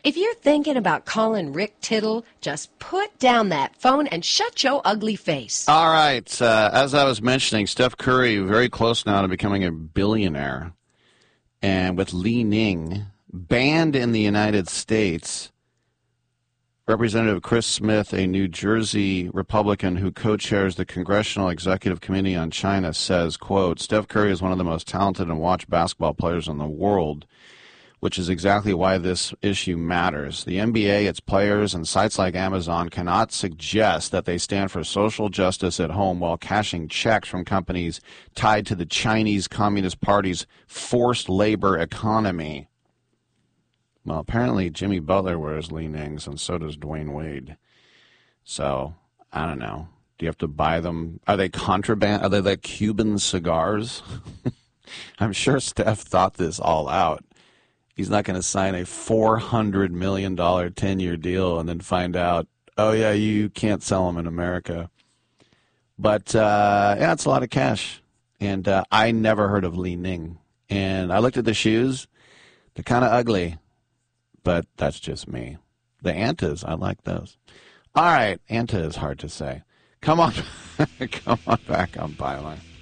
If you're thinking about calling Rick Tittle, just put down that phone and shut your ugly face. All right. As I was mentioning, Steph Curry very close now to becoming a billionaire. And with Li Ning banned in the United States, Representative Chris Smith, a New Jersey Republican who co-chairs the Congressional Executive Committee on China, says, quote, Steph Curry is one of the most talented and watched basketball players in the world, which is exactly why this issue matters. The NBA, its players, and sites like Amazon cannot suggest that they stand for social justice at home while cashing checks from companies tied to the Chinese Communist Party's forced labor economy. Well, apparently Jimmy Butler wears Li Ning's, and so does Dwayne Wade. So, I don't know. Do you have to buy them? Are they contraband? Are they like Cuban cigars? I'm sure Steph thought this all out. He's not going to sign a $400 million 10-year deal and then find out, oh, yeah, you can't sell them in America. But, yeah, it's a lot of cash. And I never heard of Li Ning. And I looked at the shoes. They're kind of ugly. But that's just me. The Antas, I like those. All right, Anta is hard to say. Come on, come on back on Byline.